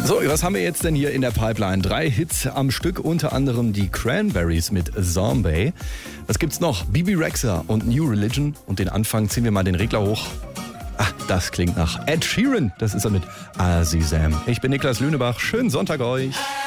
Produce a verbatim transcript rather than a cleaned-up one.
So, was haben wir jetzt denn hier in der Pipeline? Drei Hits am Stück, unter anderem die Cranberries mit Zombie. Was gibt's noch? Bibi Rexha und New Religion. Und den Anfang ziehen wir mal den Regler hoch. Ah, das klingt nach Ed Sheeran. Das ist er mit Azizam. Ich bin Niklas Lünebach. Schönen Sonntag euch.